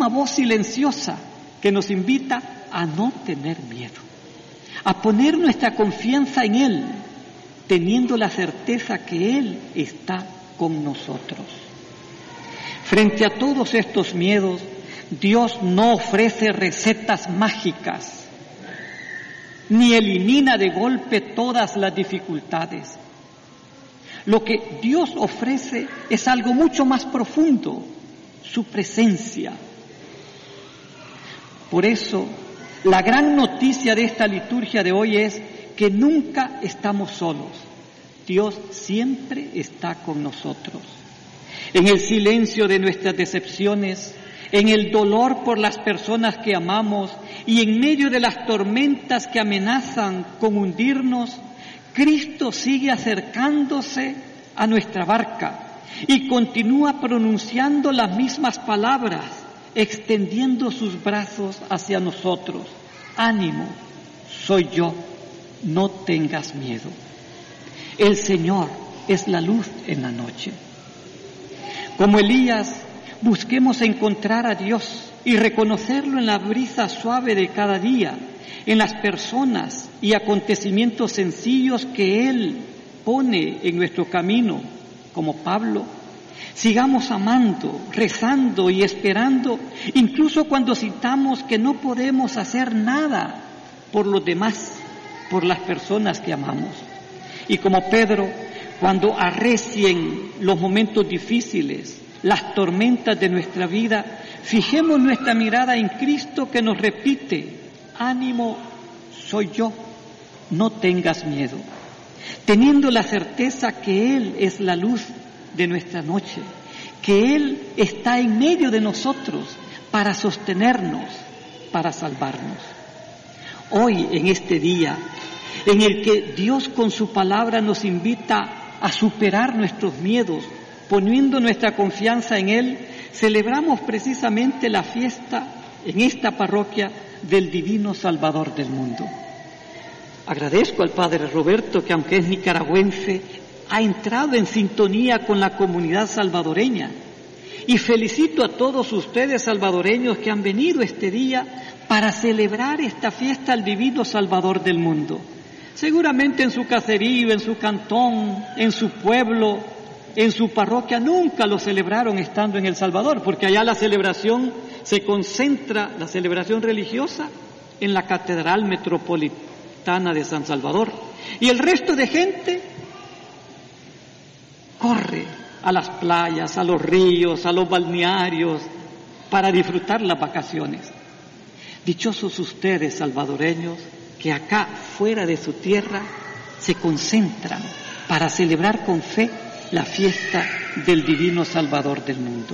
una voz silenciosa que nos invita a no tener miedo, a poner nuestra confianza en Él, teniendo la certeza que Él está con nosotros. Frente a todos estos miedos, Dios no ofrece recetas mágicas, ni elimina de golpe todas las dificultades. Lo que Dios ofrece es algo mucho más profundo, su presencia. Por eso, la gran noticia de esta liturgia de hoy es que nunca estamos solos. Dios siempre está con nosotros. En el silencio de nuestras decepciones, en el dolor por las personas que amamos y en medio de las tormentas que amenazan con hundirnos, Cristo sigue acercándose a nuestra barca y continúa pronunciando las mismas palabras, extendiendo sus brazos hacia nosotros. Ánimo, soy yo, no tengas miedo. El Señor es la luz en la noche. Como Elías, busquemos encontrar a Dios y reconocerlo en la brisa suave de cada día, en las personas y acontecimientos sencillos que Él pone en nuestro camino, como Pablo. Sigamos amando, rezando y esperando, incluso cuando sintamos que no podemos hacer nada por los demás, por las personas que amamos. Y como Pedro, cuando arrecien los momentos difíciles, las tormentas de nuestra vida, fijemos nuestra mirada en Cristo que nos repite: ánimo, soy yo, no tengas miedo. Teniendo la certeza que Él es la luz de nuestra noche, que Él está en medio de nosotros para sostenernos, para salvarnos. Hoy, en este día, en el que Dios con su palabra nos invita a superar nuestros miedos, poniendo nuestra confianza en Él, celebramos precisamente la fiesta en esta parroquia del Divino Salvador del mundo. Agradezco al Padre Roberto, que aunque es nicaragüense, ha entrado en sintonía con la comunidad salvadoreña. Y felicito a todos ustedes salvadoreños que han venido este día para celebrar esta fiesta al Divino Salvador del mundo. Seguramente en su caserío, en su cantón, en su pueblo, en su parroquia, nunca lo celebraron estando en El Salvador, porque allá la celebración se concentra, la celebración religiosa, en la Catedral Metropolitana de San Salvador. Y el resto de gente corre a las playas, a los ríos, a los balnearios, para disfrutar las vacaciones. Dichosos ustedes, salvadoreños, que acá, fuera de su tierra, se concentran para celebrar con fe la fiesta del Divino Salvador del mundo.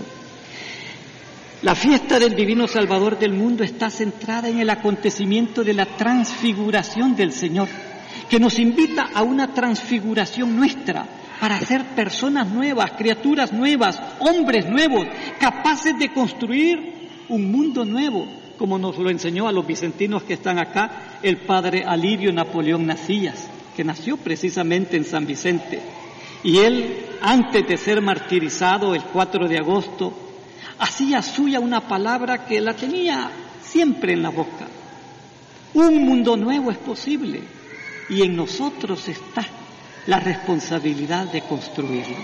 La fiesta del Divino Salvador del mundo está centrada en el acontecimiento de la transfiguración del Señor, que nos invita a una transfiguración nuestra para ser personas nuevas, criaturas nuevas, hombres nuevos, capaces de construir un mundo nuevo, como nos lo enseñó a los vicentinos que están acá el Padre Alirio Napoleón Nacías, que nació precisamente en San Vicente. Y él, antes de ser martirizado el 4 de agosto, hacía suya una palabra que la tenía siempre en la boca: un mundo nuevo es posible y en nosotros está la responsabilidad de construirlo.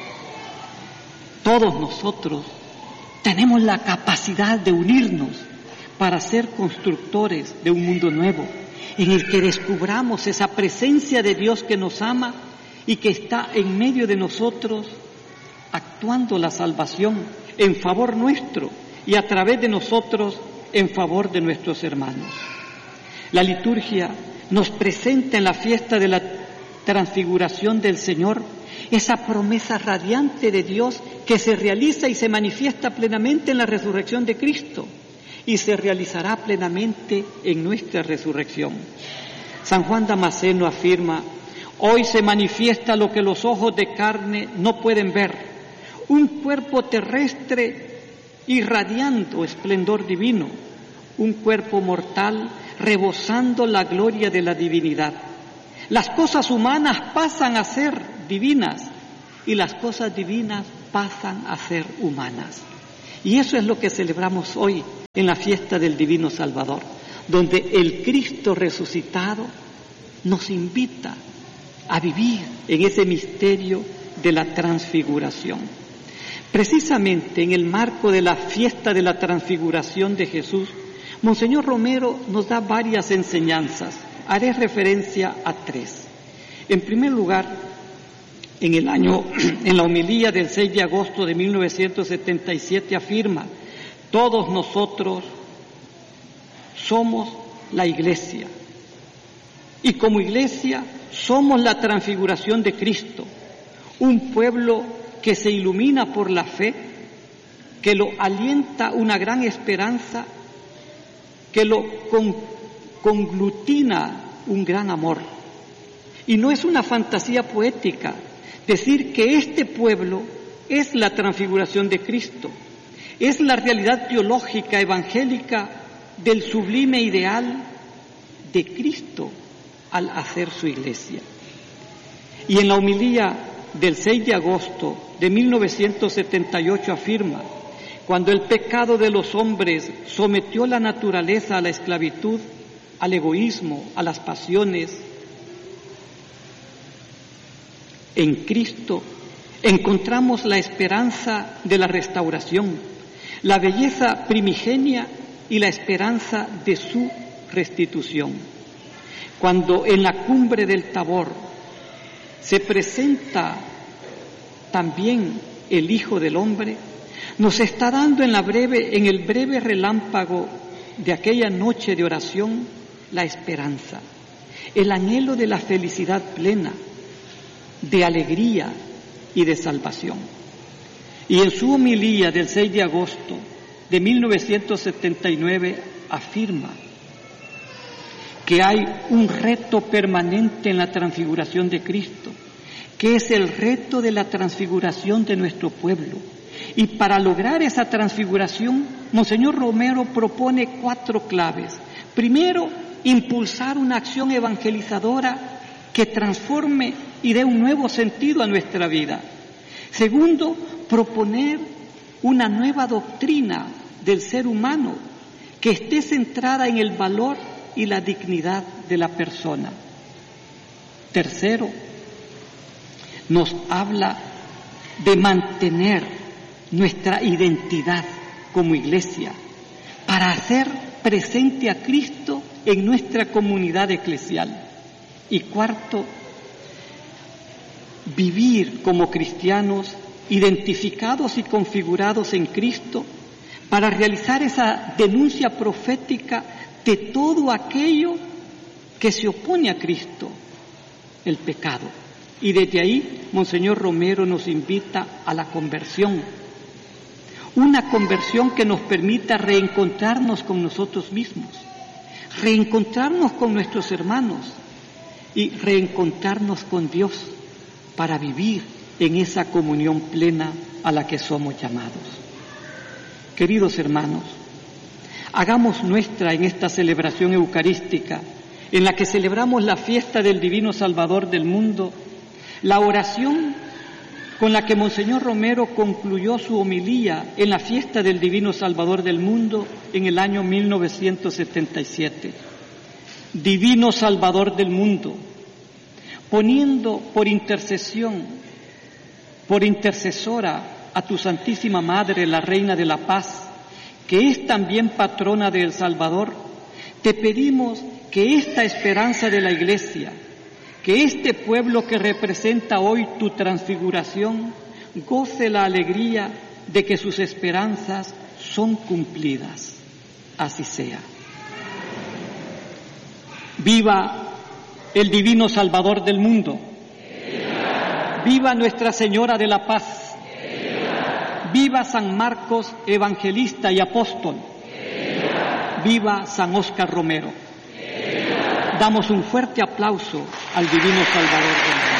Todos nosotros tenemos la capacidad de unirnos para ser constructores de un mundo nuevo, en el que descubramos esa presencia de Dios que nos ama y que está en medio de nosotros, actuando la salvación en favor nuestro y a través de nosotros en favor de nuestros hermanos. La liturgia nos presenta en la fiesta de la transfiguración del Señor esa promesa radiante de Dios que se realiza y se manifiesta plenamente en la resurrección de Cristo y se realizará plenamente en nuestra resurrección. San Juan Damasceno afirma: hoy se manifiesta lo que los ojos de carne no pueden ver, un cuerpo terrestre irradiando esplendor divino, un cuerpo mortal rebosando la gloria de la divinidad. Las cosas humanas pasan a ser divinas y las cosas divinas pasan a ser humanas. Y eso es lo que celebramos hoy en la fiesta del Divino Salvador, donde el Cristo resucitado nos invita a vivir en ese misterio de la transfiguración. Precisamente en el marco de la fiesta de la transfiguración de Jesús, Monseñor Romero nos da varias enseñanzas. Haré referencia a 3. En primer lugar, en la homilía del 6 de agosto de 1977 afirma: todos nosotros somos la Iglesia, y como Iglesia somos la transfiguración de Cristo, un pueblo que se ilumina por la fe, que lo alienta una gran esperanza, que lo conglutina un gran amor. Y no es una fantasía poética decir que este pueblo es la transfiguración de Cristo, es la realidad teológica evangélica del sublime ideal de Cristo al hacer su Iglesia. Y en la homilía del 6 de agosto de 1978 afirma: cuando el pecado de los hombres sometió la naturaleza a la esclavitud, al egoísmo, a las pasiones, en Cristo encontramos la esperanza de la restauración, la belleza primigenia y la esperanza de su restitución. Cuando en la cumbre del Tabor se presenta también el Hijo del Hombre, nos está dando en el breve relámpago de aquella noche de oración la esperanza, el anhelo de la felicidad plena, de alegría y de salvación. Y en su homilía del 6 de agosto de 1979 afirma que hay un reto permanente en la transfiguración de Cristo, que es el reto de la transfiguración de nuestro pueblo. Y para lograr esa transfiguración, Monseñor Romero propone 4 claves. Primero, impulsar una acción evangelizadora que transforme y dé un nuevo sentido a nuestra vida. Segundo, proponer una nueva doctrina del ser humano que esté centrada en el valor y la dignidad de la persona. Tercero, nos habla de mantener nuestra identidad como Iglesia para hacer presente a Cristo en nuestra comunidad eclesial. Y cuarto, vivir como cristianos identificados y configurados en Cristo para realizar esa denuncia profética de todo aquello que se opone a Cristo, el pecado. Y desde ahí, Monseñor Romero nos invita a la conversión, una conversión que nos permita reencontrarnos con nosotros mismos, reencontrarnos con nuestros hermanos y reencontrarnos con Dios para vivir en esa comunión plena a la que somos llamados. Queridos hermanos, hagamos nuestra en esta celebración eucarística, en la que celebramos la fiesta del Divino Salvador del mundo, la oración con la que Monseñor Romero concluyó su homilía en la fiesta del Divino Salvador del mundo en el año 1977. Divino Salvador del mundo, poniendo por intercesora a tu Santísima Madre, la Reina de la Paz, que es también patrona de El Salvador, te pedimos que esta esperanza de la Iglesia, que este pueblo que representa hoy tu transfiguración, goce la alegría de que sus esperanzas son cumplidas. Así sea. Viva el Divino Salvador del mundo. Viva Nuestra Señora de la Paz. Viva San Marcos, evangelista y apóstol. Viva San Óscar Romero. Damos un fuerte aplauso al Divino Salvador del mundo.